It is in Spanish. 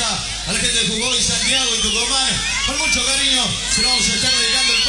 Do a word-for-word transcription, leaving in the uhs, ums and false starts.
a la gente de Jujuy, Santiago y Tucumán. Con mucho cariño se lo vamos a estar dedicando.